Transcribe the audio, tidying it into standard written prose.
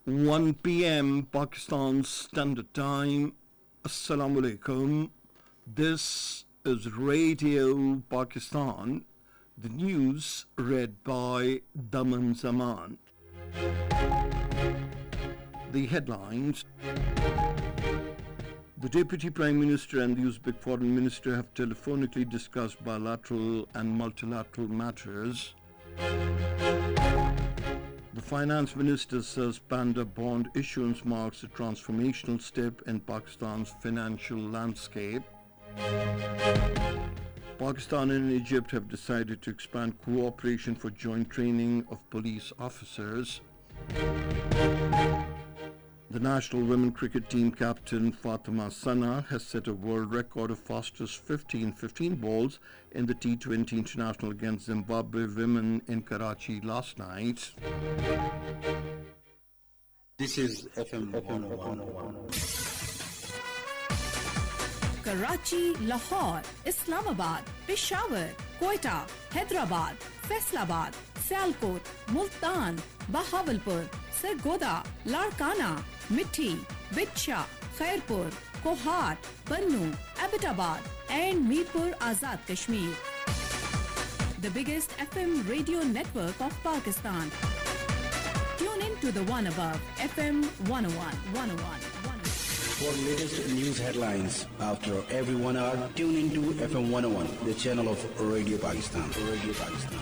1 p.m. Pakistan Standard Time. Assalamu alaikum. This is Radio Pakistan. The news read by Daman Zaman. The headlines. The Deputy Prime Minister and the Uzbek Foreign Minister have telephonically discussed bilateral and multilateral matters. The Finance Minister says Panda bond issuance marks a transformational step in Pakistan's financial landscape. Pakistan and Egypt have decided to expand cooperation for joint training of police officers. The national women cricket team captain Fatima Sana has set a world record of fastest 15 balls in the T20 International against Zimbabwe women in Karachi last night. This is FM 101. Karachi, Lahore, Islamabad, Peshawar, Quetta, Hyderabad, Faisalabad, Sialkot, Multan, Bahawalpur, Sargodha, Larkana, Mithi, Bitcha, Khairpur, Kohat, Bannu, Abbottabad and Mirpur Azad Kashmir. The biggest FM radio network of Pakistan. Tune in to the one above, FM 101. For latest news headlines, after every 1 hour, tune into FM 101, the channel of Radio Pakistan. Radio Pakistan.